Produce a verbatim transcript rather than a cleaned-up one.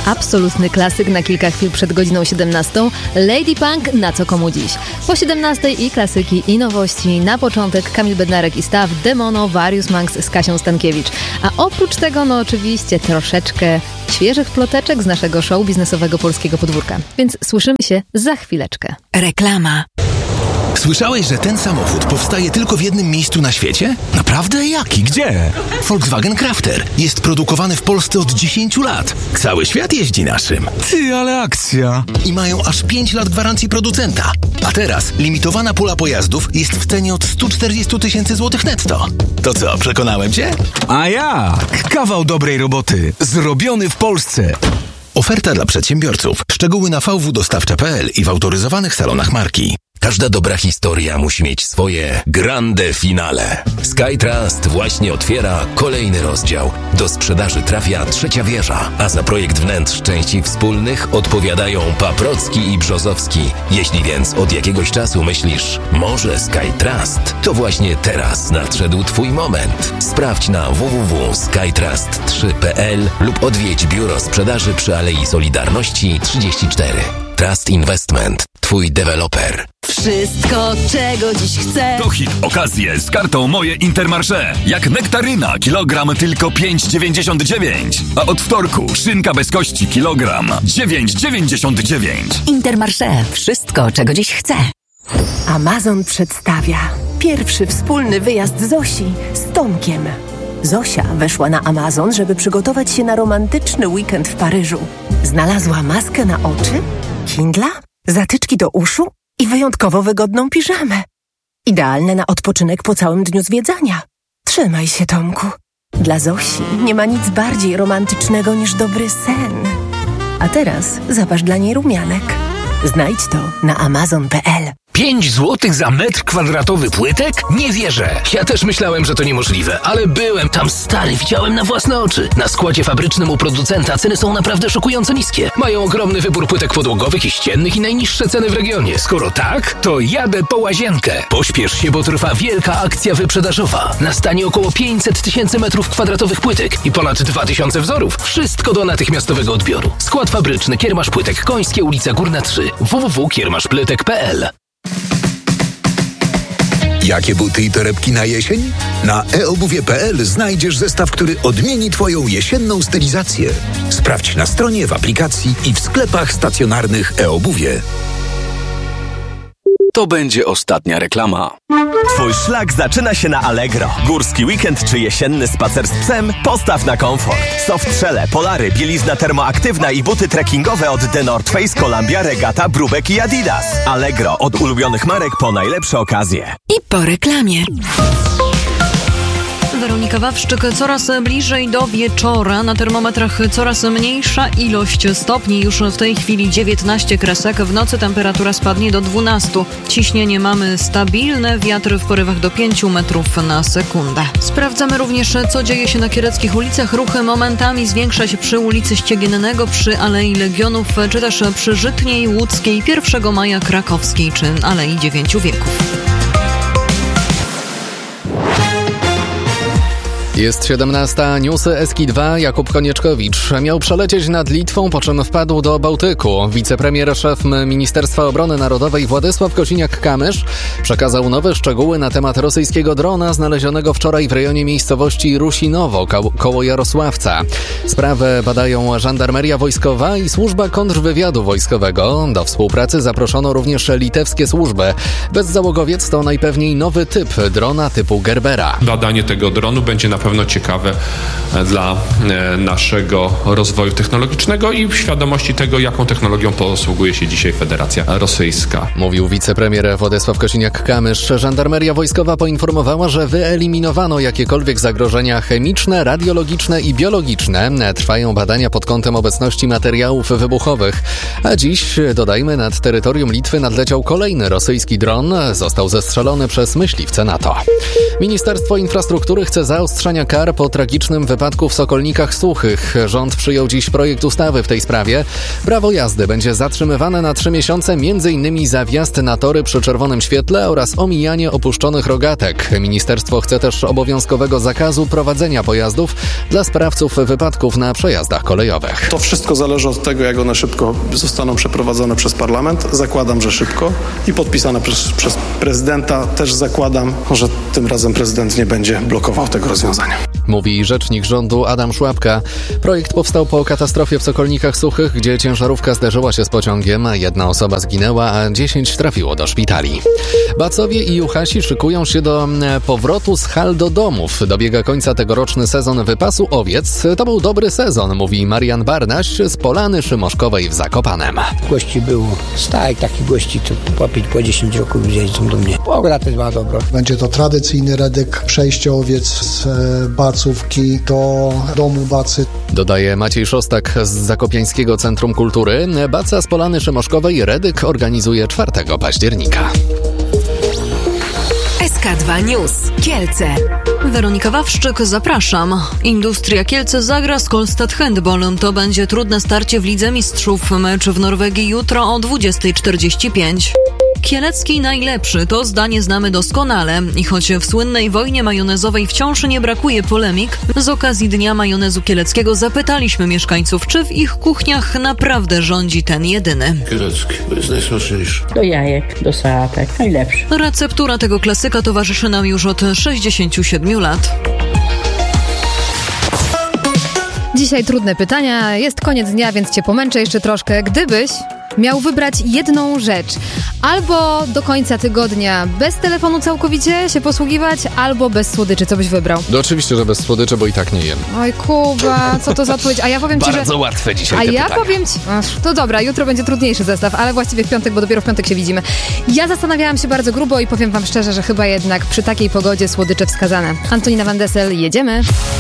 Absolutny klasyk na kilka chwil przed godziną siedemnastą. Lady Punk, na co komu dziś. Po siedemnastej i klasyki, i nowości. Na początek Kamil Bednarek i Staw, Demono, Various Monks z Kasią Stankiewicz. A oprócz tego, no oczywiście troszeczkę świeżych ploteczek z naszego show biznesowego Polskiego Podwórka. Więc słyszymy się za chwileczkę. Reklama. Słyszałeś, że ten samochód powstaje tylko w jednym miejscu na świecie? Naprawdę? Jaki? Gdzie? Volkswagen Crafter. Jest produkowany w Polsce od dziesięciu lat. Cały świat jeździ naszym. Ty, ale akcja! I mają aż pięć lat gwarancji producenta. A teraz limitowana pula pojazdów jest w cenie od sto czterdzieści tysięcy złotych netto. To co, przekonałem cię? A jak? Kawał dobrej roboty. Zrobiony w Polsce. Oferta dla przedsiębiorców. Szczegóły na v w dostawcza kropka p l i w autoryzowanych salonach marki. Każda dobra historia musi mieć swoje grande finale. SkyTrust właśnie otwiera kolejny rozdział. Do sprzedaży trafia trzecia wieża, a za projekt wnętrz części wspólnych odpowiadają Paprocki i Brzozowski. Jeśli więc od jakiegoś czasu myślisz, może SkyTrust, to właśnie teraz nadszedł Twój moment. Sprawdź na w w w kropka skytrust trzy kropka p l lub odwiedź biuro sprzedaży przy Alei Solidarności trzydzieści cztery. Trust Investment. Twój deweloper. Wszystko, czego dziś chcę. To hit okazje z kartą Moje Intermarché. Jak nektaryna, kilogram tylko pięć dziewięćdziesiąt dziewięć. A od wtorku szynka bez kości, kilogram dziewięć dziewięćdziesiąt dziewięć. Intermarché. Wszystko, czego dziś chcę. Amazon przedstawia pierwszy wspólny wyjazd Zosi z Tomkiem. Zosia weszła na Amazon, żeby przygotować się na romantyczny weekend w Paryżu. Znalazła maskę na oczy, Kindla, zatyczki do uszu i wyjątkowo wygodną piżamę. Idealne na odpoczynek po całym dniu zwiedzania. Trzymaj się, Tomku. Dla Zosi nie ma nic bardziej romantycznego niż dobry sen. A teraz zapasz dla niej rumianek. Znajdź to na amazon kropka p l. pięć złotych za metr kwadratowy płytek? Nie wierzę. Ja też myślałem, że to niemożliwe, ale byłem tam, stary, widziałem na własne oczy. Na składzie fabrycznym u producenta ceny są naprawdę szokująco niskie. Mają ogromny wybór płytek podłogowych i ściennych i najniższe ceny w regionie. Skoro tak, to jadę po łazienkę. Pośpiesz się, bo trwa wielka akcja wyprzedażowa. Na stanie około pięćset tysięcy metrów kwadratowych płytek i ponad dwa tysiące wzorów. Wszystko do natychmiastowego odbioru. Skład fabryczny Kiermasz Płytek Końskie, ulica Górna trzy. w w w kropka kiermasz plytek kropka p l. Jakie buty i torebki na jesień? Na e obuwie kropka p l znajdziesz zestaw, który odmieni Twoją jesienną stylizację. Sprawdź na stronie, w aplikacji i w sklepach stacjonarnych e-obuwie. To będzie ostatnia reklama. Twój szlak zaczyna się na Allegro. Górski weekend czy jesienny spacer z psem? Postaw na komfort. Softshelle, polary, bielizna termoaktywna i buty trekkingowe od The North Face, Columbia, Regatta, Brubek i Adidas. Allegro, od ulubionych marek po najlepsze okazje. I po reklamie. Weronika Wawrzyk, coraz bliżej do wieczora. Na termometrach coraz mniejsza ilość stopni. Już w tej chwili dziewiętnaście kresek. W nocy temperatura spadnie do dwunastu. Ciśnienie mamy stabilne. Wiatr w porywach do pięciu metrów na sekundę. Sprawdzamy również, co dzieje się na kiereckich ulicach. Ruchy momentami zwiększa się przy ulicy Ściegiennego, przy Alei Legionów, czy też przy Żytniej, Łódzkiej, pierwszego maja, Krakowskiej, czy Alei Dziewięciu Wieków. Jest siedemnasta, newsy Eski dwa. Jakub Konieczkowicz miał przelecieć nad Litwą, po czym wpadł do Bałtyku. Wicepremier, szef Ministerstwa Obrony Narodowej Władysław Kosiniak-Kamysz przekazał nowe szczegóły na temat rosyjskiego drona znalezionego wczoraj w rejonie miejscowości Rusinowo ko- koło Jarosławca. Sprawę badają Żandarmeria Wojskowa i Służba Kontrwywiadu Wojskowego. Do współpracy zaproszono również litewskie służby. Bezzałogowiec to najpewniej nowy typ drona typu Gerbera. Badanie tego dronu będzie na pewno ciekawe dla naszego rozwoju technologicznego i świadomości tego, jaką technologią posługuje się dzisiaj Federacja Rosyjska. Mówił wicepremier Władysław Kosiniak-Kamysz. Żandarmeria Wojskowa poinformowała, że wyeliminowano jakiekolwiek zagrożenia chemiczne, radiologiczne i biologiczne. Trwają badania pod kątem obecności materiałów wybuchowych. A dziś, dodajmy, nad terytorium Litwy nadleciał kolejny rosyjski dron. Został zestrzelony przez myśliwce NATO. Ministerstwo Infrastruktury chce zaostrzenia nakładania kar po tragicznym wypadku w Sokolnikach Suchych. Rząd przyjął dziś projekt ustawy w tej sprawie. Prawo jazdy będzie zatrzymywane na trzy miesiące, między innymi za wjazd na tory przy czerwonym świetle oraz omijanie opuszczonych rogatek. Ministerstwo chce też obowiązkowego zakazu prowadzenia pojazdów dla sprawców wypadków na przejazdach kolejowych. To wszystko zależy od tego, jak one szybko zostaną przeprowadzone przez parlament. Zakładam, że szybko i podpisane przez, przez prezydenta. Też zakładam, że tym razem prezydent nie będzie blokował tego rozwiązania. Mówi rzecznik rządu Adam Szłapka. Projekt powstał po katastrofie w Sokolnikach Suchych, gdzie ciężarówka zderzyła się z pociągiem, a jedna osoba zginęła, a dziesięć trafiło do szpitali. Bacowie i Juchasi szykują się do powrotu z hal do domów. Dobiega końca tegoroczny sezon wypasu owiec. To był dobry sezon, mówi Marian Barnaś z Polany Szymoszkowej w Zakopanem. Gości było stajek takich gości, co po pięć, po dziesięć roków widzieli do mnie. Pogoda też była dobra. Będzie to tradycyjny redyk, przejście owiec z Bacówki do domu Bacy. Dodaje Maciej Szostak z Zakopiańskiego Centrum Kultury. Baca z Polany Szymoszkowej redyk organizuje czwartego października. S K dwa News. Kielce. Weronika Wawrzyk, zapraszam. Industria Kielce zagra z Kolstad Handball. To będzie trudne starcie w Lidze Mistrzów. Mecz w Norwegii jutro o dwudziesta czterdzieści pięć. Kielecki najlepszy, to zdanie znamy doskonale. I choć w słynnej wojnie majonezowej wciąż nie brakuje polemik, z okazji Dnia Majonezu Kieleckiego zapytaliśmy mieszkańców, czy w ich kuchniach naprawdę rządzi ten jedyny. Kielecki, to jest najsmaczniejszy. Do jajek, do sałatek, najlepszy. Receptura tego klasyka towarzyszy nam już od sześćdziesięciu siedmiu lat. Dzisiaj trudne pytania, jest koniec dnia, więc cię pomęczę jeszcze troszkę. Gdybyś miał wybrać jedną rzecz, albo do końca tygodnia bez telefonu całkowicie się posługiwać, albo bez słodyczy, co byś wybrał? No oczywiście, że bez słodyczy, bo i tak nie jem. Oj Kuba, co to za odpowiedź? A ja powiem ci, Bardzo że... łatwe dzisiaj A te ja pytania. powiem ci... Ach, to dobra, jutro będzie trudniejszy zestaw, ale właściwie w piątek, bo dopiero w piątek się widzimy. Ja zastanawiałam się bardzo grubo i powiem wam szczerze, że chyba jednak przy takiej pogodzie słodycze wskazane. Antonina Van Dessel, jedziemy.